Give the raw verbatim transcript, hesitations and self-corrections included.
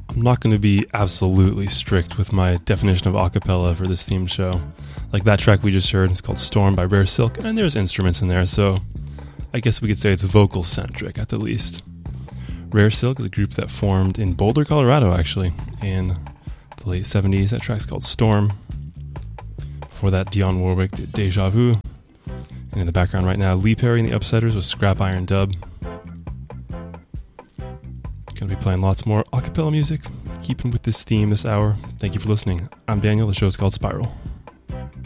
I'm not going to be absolutely strict with my definition of a cappella for this themed show. Like that track we just heard, it's called Storm by Rare Silk, and there's instruments in there, so I guess we could say it's vocal-centric at the least. Rare Silk is a group that formed in Boulder, Colorado, actually, in the late seventies. That track's called Storm. Before that, Dionne Warwick did Deja Vu. And in the background right now, Lee Perry and the Upsetters with Scrap Iron Dub. Gonna be playing lots more a cappella music, keeping with this theme this hour. Thank you for listening. I'm Daniel, the show is called Spiral.